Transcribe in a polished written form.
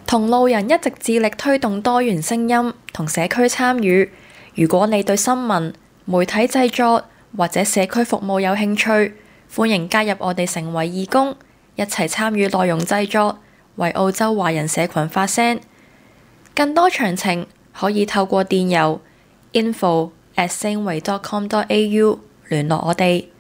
同路人一直致力推動多元聲音同社區參與。如果你對新聞、媒體製作或者社區服務有興趣，歡迎加入我哋成為義工，一齊參與內容製作，為澳洲華人社群發聲。更多詳情可以透過電郵info@singway.com.au 聯絡我哋。